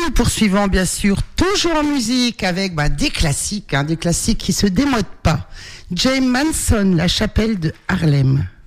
nous poursuivons bien sûr toujours en musique avec des classiques qui se démodent pas. Jay Manson, La chapelle de Harlem.